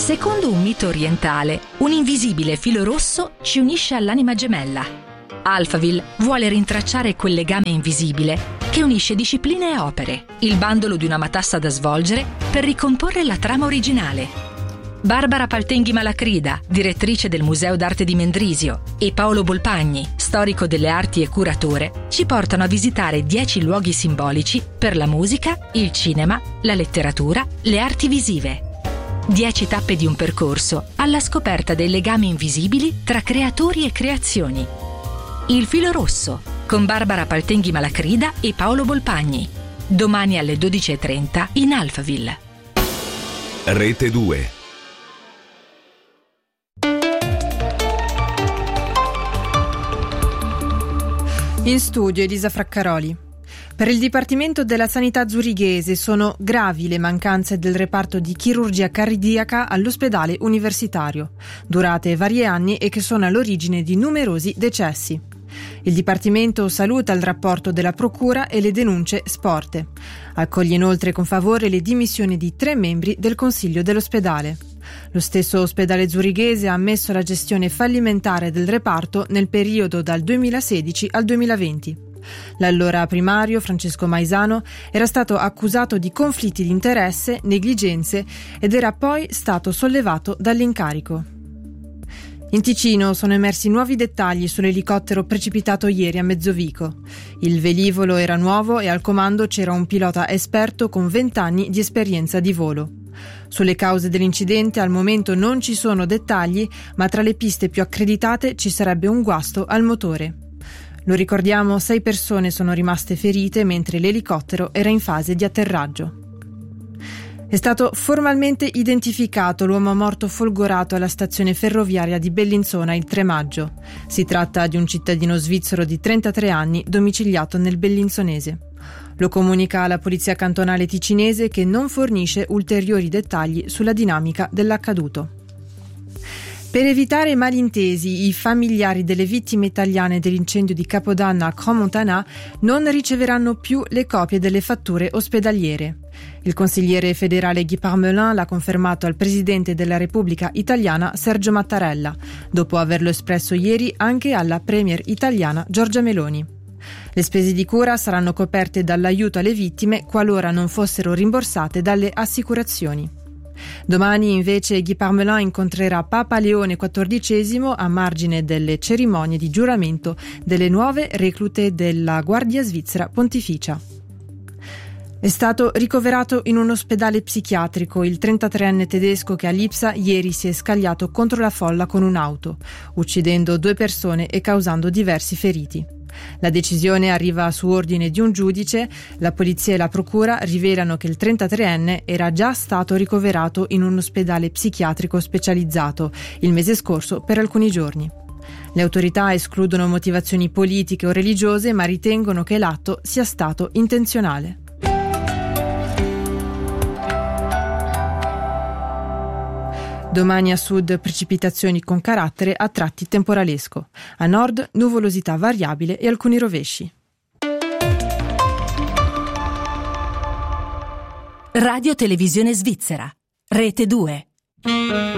Secondo un mito orientale, un invisibile filo rosso ci unisce all'anima gemella. Alphaville vuole rintracciare quel legame invisibile che unisce discipline e opere, il bandolo di una matassa da svolgere per ricomporre la trama originale. Barbara Paltenghi Malacrida, direttrice del Museo d'Arte di Mendrisio, e Paolo Bolpagni, storico delle arti e curatore, ci portano a visitare 10 luoghi simbolici per la musica, il cinema, la letteratura, le arti visive. 10 tappe di un percorso alla scoperta dei legami invisibili tra creatori e creazioni. Il filo rosso, con Barbara Paltenghi Malacrida e Paolo Bolpagni. Domani alle 12:30 in Alphaville. Rete 2. In studio Elisa Fraccaroli. Per il Dipartimento della Sanità zurighese sono gravi le mancanze del reparto di chirurgia cardiaca all'ospedale universitario, durate vari anni e che sono all'origine di numerosi decessi. Il Dipartimento saluta il rapporto della Procura e le denunce sporte. Accoglie inoltre con favore le dimissioni di 3 membri del Consiglio dell'ospedale. Lo stesso ospedale zurighese ha ammesso la gestione fallimentare del reparto nel periodo dal 2016 al 2020. L'allora primario Francesco Maisano era stato accusato di conflitti di interesse, negligenze ed era poi stato sollevato dall'incarico. In Ticino sono emersi nuovi dettagli sull'elicottero precipitato ieri a Mezzovico. Il velivolo era nuovo e al comando c'era un pilota esperto con 20 anni di esperienza di volo. Sulle cause dell'incidente al momento non ci sono dettagli, ma tra le piste più accreditate ci sarebbe un guasto al motore. Lo ricordiamo, 6 persone sono rimaste ferite mentre l'elicottero era in fase di atterraggio. È stato formalmente identificato l'uomo morto folgorato alla stazione ferroviaria di Bellinzona il 3 maggio. Si tratta di un cittadino svizzero di 33 anni domiciliato nel bellinzonese. Lo comunica la polizia cantonale ticinese che non fornisce ulteriori dettagli sulla dinamica dell'accaduto. Per evitare malintesi, i familiari delle vittime italiane dell'incendio di Capodanno a Crans-Montana non riceveranno più le copie delle fatture ospedaliere. Il consigliere federale Guy Parmelin l'ha confermato al presidente della Repubblica Italiana Sergio Mattarella, dopo averlo espresso ieri anche alla premier italiana Giorgia Meloni. Le spese di cura saranno coperte dall'aiuto alle vittime qualora non fossero rimborsate dalle assicurazioni. Domani invece Guy Parmelin incontrerà Papa Leone XIV a margine delle cerimonie di giuramento delle nuove reclute della Guardia Svizzera Pontificia. È stato ricoverato in un ospedale psichiatrico il 33enne tedesco che a Lipsa ieri si è scagliato contro la folla con un'auto, uccidendo 2 persone e causando diversi feriti. La decisione arriva su ordine di un giudice. La polizia e la procura rivelano che il 33enne era già stato ricoverato in un ospedale psichiatrico specializzato il mese scorso per alcuni giorni. Le autorità escludono motivazioni politiche o religiose, ma ritengono che l'atto sia stato intenzionale. Domani a sud precipitazioni con carattere a tratti temporalesco. A nord nuvolosità variabile e alcuni rovesci. Radio Televisione Svizzera. Rete 2.